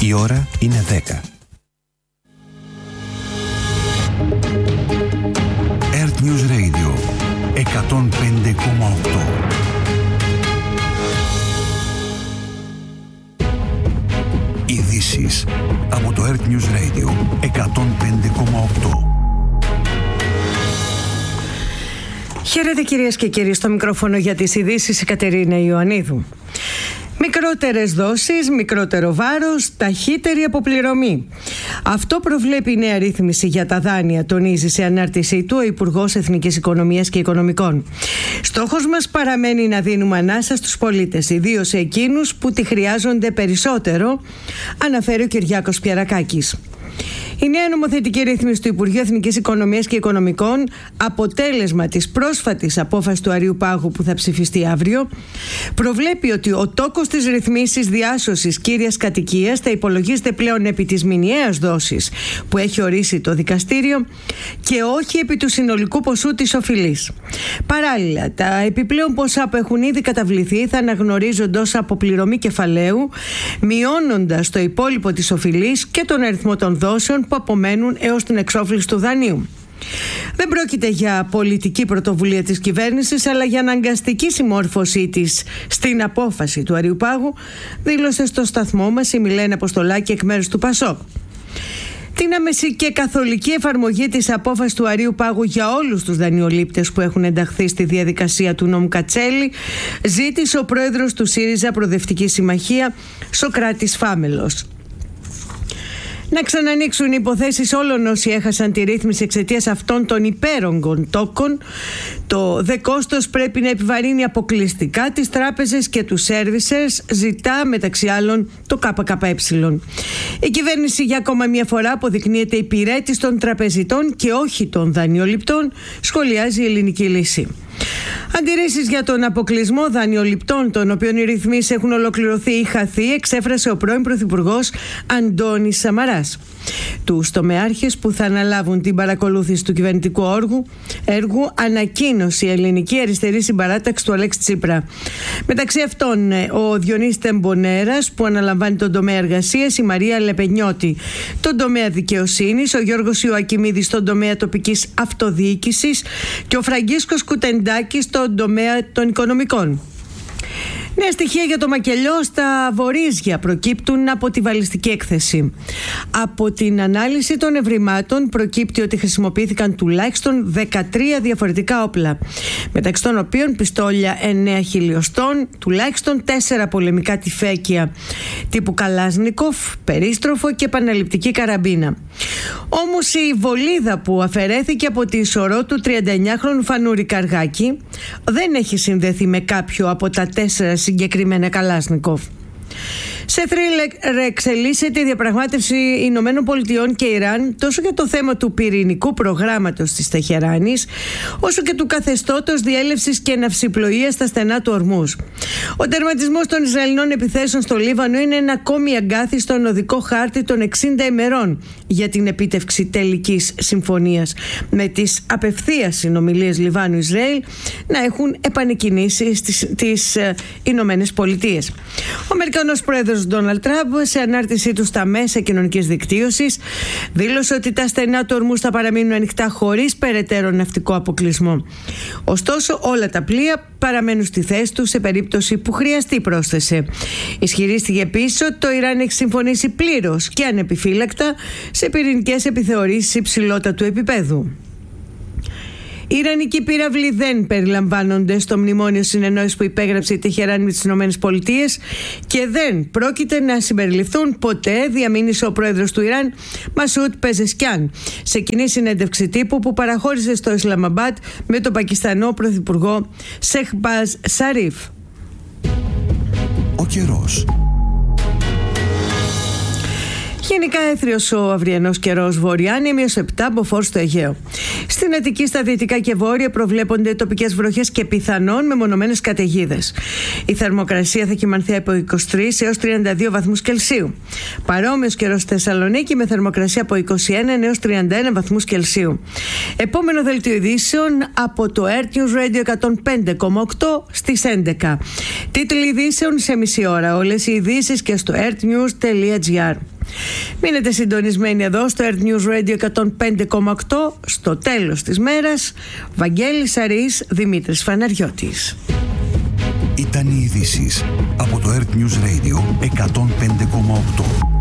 Η ώρα είναι 10. Earth News Radio 105,8. Ειδήσεις από το Earth News Radio 105,8. Χαίρετε κυρίες και κύριοι, στο μικρόφωνο για τις ειδήσεις η Κατερίνα Ιωαννίδου. Μικρότερες δόσεις, μικρότερο βάρος, ταχύτερη αποπληρωμή. Αυτό προβλέπει η νέα ρύθμιση για τα δάνεια, τονίζει σε ανάρτησή του ο Υπουργός Εθνικής Οικονομίας και Οικονομικών. Στόχος μας παραμένει να δίνουμε ανάσα στους πολίτες, ιδίως σε εκείνους που τη χρειάζονται περισσότερο, αναφέρει ο Κυριάκος Πιερακάκης. Η νέα νομοθετική ρύθμιση του Υπουργείου Εθνικής Οικονομίας και Οικονομικών, αποτέλεσμα της πρόσφατης απόφασης του Αριού Πάγου που θα ψηφιστεί αύριο, προβλέπει ότι ο τόκος της ρυθμίσης διάσωσης κύριας κατοικίας θα υπολογίζεται πλέον επί της μηνιαίας δόσης που έχει ορίσει το δικαστήριο και όχι επί του συνολικού ποσού της οφειλής. Παράλληλα, τα επιπλέον ποσά που έχουν ήδη καταβληθεί θα αναγνωρίζονται ως αποπληρωμή κεφαλαίου, μειώνοντας το υπόλοιπο της οφειλής και τον αριθμό των δόσεων που απομένουν έως την εξόφληση του δανείου. Δεν πρόκειται για πολιτική πρωτοβουλία της κυβέρνησης, αλλά για αναγκαστική συμμόρφωσή της στην απόφαση του Αριού Πάγου, δήλωσε στο σταθμό μας η Μιλένα Αποστολάκη εκ μέρους του ΠΑΣΟΚ. Την άμεση και καθολική εφαρμογή της απόφασης του Αριού Πάγου για όλους τους δανειολήπτες που έχουν ενταχθεί στη διαδικασία του νόμου Κατσέλη ζήτησε ο πρόεδρος του ΣΥΡΙΖΑ Προοδευτική Συμμαχία, Σωκράτης Φάμελος. Να ξανανοίξουν οι υποθέσεις όλων όσοι έχασαν τη ρύθμιση εξαιτίας αυτών των υπέρογκων τόκων. Το δε κόστος πρέπει να επιβαρύνει αποκλειστικά τις τράπεζες και τους σέρβισερς, ζητά μεταξύ άλλων το ΚΚΕ. Η κυβέρνηση για ακόμα μια φορά αποδεικνύεται υπηρέτης των τραπεζιτών και όχι των δανειοληπτών, σχολιάζει η Ελληνική Λύση. Αντιρρήσεις για τον αποκλεισμό δανειοληπτών, των οποίων οι ρυθμίσεις έχουν ολοκληρωθεί ή χαθεί, εξέφρασε ο πρώην Πρωθυπουργός Αντώνης Σαμαράς. Τους τομεάρχες που θα αναλάβουν την παρακολούθηση του κυβερνητικού έργου ανακοίνωσε η Ελληνική Αριστερή Συμπαράταξη του Αλέξη Τσίπρα. Μεταξύ αυτών ο Διονύσης Τεμπονέρας που αναλαμβάνει τον τομέα εργασίας, η Μαρία Λεπενιώτη τον τομέα δικαιοσύνης, ο Γιώργος Ιωακιμίδης στον τομέα τοπικής αυτοδιοίκησης και ο Φραγκίσκος Κουτεντάκης στον τομέα των οικονομικών. Νέα στοιχεία για το μακελιό στα Βορίζια προκύπτουν από τη βαλιστική έκθεση. Από την ανάλυση των ευρημάτων προκύπτει ότι χρησιμοποιήθηκαν τουλάχιστον 13 διαφορετικά όπλα, μεταξύ των οποίων πιστόλια 9 χιλιοστών, τουλάχιστον 4 πολεμικά τυφέκια τύπου Καλάσνικοφ, περίστροφο και επαναληπτική καραμπίνα. Όμως η βολίδα που αφαιρέθηκε από τη σωρό του 39χρονου Φανούρη Καργάκη δεν έχει συνδεθεί με κάποιο από τα 4 συγκεκριμένα Καλάσνικοφ. Σε θρίλερ εξελίσσεται η διαπραγμάτευση Ηνωμένων Πολιτειών και Ιράν τόσο για το θέμα του πυρηνικού προγράμματος της Τεχεράνης, όσο και του καθεστώτος διέλευσης και ναυσιπλοείας στα στενά του Ορμούζ. Ο τερματισμός των Ισραηλινών επιθέσεων στο Λίβανο είναι ένα ακόμη αγκάθι στον οδικό χάρτη των 60 ημερών για την επίτευξη τελικής συμφωνίας, με τις απευθείας συνομιλίες Λιβάνου-Ισραήλ να έχουν επανεκκινήσει στις Ηνωμένες Πολιτείες. Ο Αμερικανός πρόεδρος Ντόναλντ Τραμπ, σε ανάρτησή του στα μέσα κοινωνικής δικτύωσης, δήλωσε ότι τα στενά του Ορμούζ θα παραμείνουν ανοιχτά χωρίς περαιτέρω ναυτικό αποκλεισμό. Ωστόσο, όλα τα πλοία παραμένουν στη θέση του σε περίπτωση που χρειαστεί, πρόσθεσε. Ισχυρίστηκε επίσης ότι το Ιράν έχει συμφωνήσει πλήρως και ανεπιφύλακτα σε πυρηνικές επιθεωρήσεις υψηλότατου επίπεδου. Οι Ιρανικοί πύραυλοι δεν περιλαμβάνονται στο μνημόνιο συνεννόησης που υπέγραψε η Τεχεράνη με τις ΗΠΑ και δεν πρόκειται να συμπεριληφθούν ποτέ, διαμήνυσε ο πρόεδρος του Ιράν, Μασούτ Πεζεσκιάν, σε κοινή συνέντευξη τύπου που παραχώρησε στο Ισλαμαμπάτ με τον Πακιστανό πρωθυπουργό Σεχμπάζ Σαρίφ. Ο καιρός. Γενικά έθριος ο αυριανός καιρός, βορειά -7, μποφόρ στο Αιγαίο. Στην Αττική, στα δυτικά και βόρεια προβλέπονται τοπικές βροχές και πιθανόν μεμονωμένες καταιγίδες. Η θερμοκρασία θα κυμανθεί από 23 έως 32 βαθμούς Κελσίου. Παρόμοιος καιρός στη Θεσσαλονίκη με θερμοκρασία από 21 έως 31 βαθμούς Κελσίου. Επόμενο δελτίο ειδήσεων από το Earth News Radio 105,8 στις 11. Τίτλοι ειδήσεων σε μισή ώρα. Όλες οι ειδήσεις και στο earthnews.gr. Μείνετε συντονισμένοι εδώ στο Earth News Radio 105,8. Στο τέλος της μέρας, Βαγγέλης Αρής, Δημήτρης Φαναριώτης. Ήταν οι ειδήσεις από το Earth News Radio 105,8.